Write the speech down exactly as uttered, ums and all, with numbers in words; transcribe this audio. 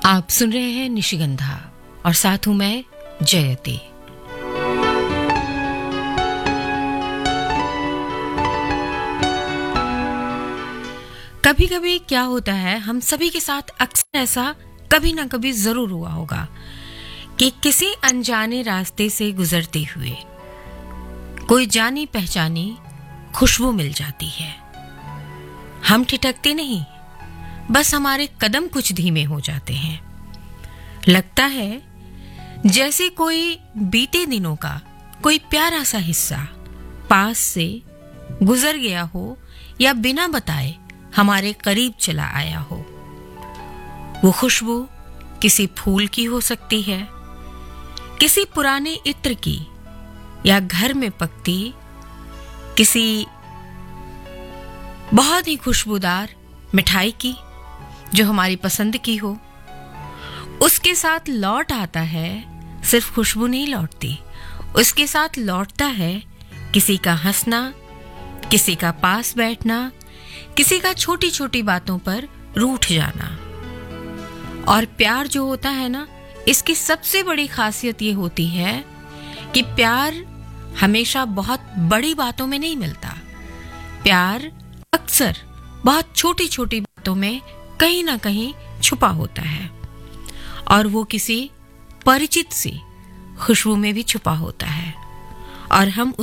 आप सुन रहे हैं निशिगंधा और साथ हूं मैं जयती। कभी कभी क्या होता है, हम सभी के साथ अक्सर ऐसा कभी ना कभी जरूर हुआ होगा कि किसी अनजाने रास्ते से गुजरते हुए कोई जानी पहचानी खुशबू मिल जाती है। हम ठिठकते नहीं, बस हमारे कदम कुछ धीमे हो जाते हैं। लगता है जैसे कोई बीते दिनों का कोई प्यारा सा हिस्सा पास से गुजर गया हो या बिना बताए हमारे करीब चला आया हो। वो खुशबू किसी फूल की हो सकती है, किसी पुराने इत्र की, या घर में पकती किसी बहुत ही खुशबूदार मिठाई की जो हमारी पसंद की हो। उसके साथ लौट आता है, सिर्फ खुशबू नहीं लौटती, उसके साथ लौटता है किसी का हंसना, किसी का पास बैठना, किसी का छोटी छोटी बातों पर रूठ जाना। और प्यार जो होता है ना, इसकी सबसे बड़ी खासियत ये होती है कि प्यार हमेशा बहुत बड़ी बातों में नहीं मिलता। प्यार अक्सर बहुत छोटी छोटी बातों में कहीं ना कहीं छुपा होता है, और वो किसी परिचित सी खुशबू में भी छुपा होता है। और हम